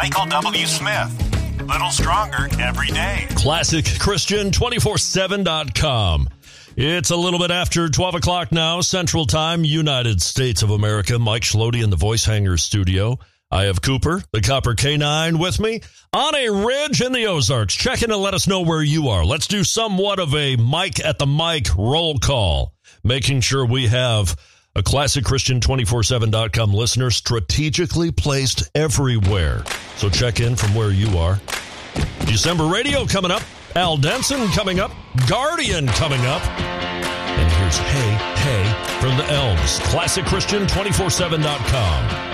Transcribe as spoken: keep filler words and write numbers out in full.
Michael W. Smith. Little stronger every day. Classic Christian two four seven dot com. It's a little bit after twelve o'clock now, Central Time, United States of America. Mike Schlody in the Voice Hanger studio. I have Cooper, the Copper K nine, with me on a ridge in the Ozarks. Check in and let us know where you are. Let's do somewhat of a Mike at the mic roll call, making sure we have a Classic Christian two four seven dot com listener strategically placed everywhere. So check in from where you are. December Radio coming up. Al Denson coming up. Guardian coming up. And here's Hey, Hey from the Elms. Classic Christian two four seven dot com.